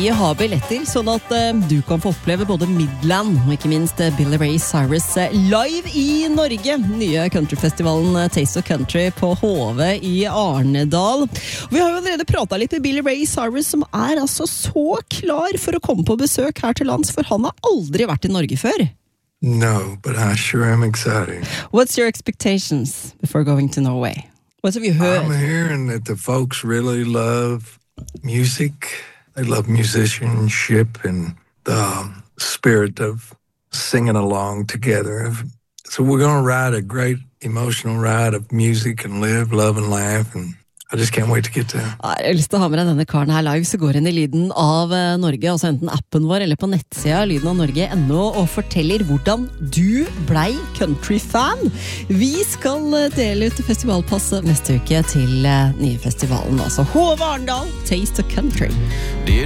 har billetter, sånn at du kan få oppleve både Midland og ikke minst Billy Ray Cyrus live i Norge. Nye countryfestivalen Taste of Country på HV i Arnedal. Vi har jo allerede pratet litt med Billy Ray Cyrus, som altså så klar for å komme på besøk her til lands, for han har aldri vært i Norge før. No, but I sure am excited. What's your expectations before going to Norway? What have you heard? I'm hearing that the folks really love music. They love musicianship and the spirit of singing along together. So we're going to ride a great emotional ride of music and live, love and laugh, and I just can't wait to get there. Jeg har lyst til å ha med deg denne karen her live, så går inn i Lyden av Norge, altså enten appen vår eller på nettsida Lyden av Norge.no, og forteller hvordan du blei countryfan. Vi skal dele ut festivalpasset neste uke til nye festivalen, altså HV Arendal Taste of Country. Dear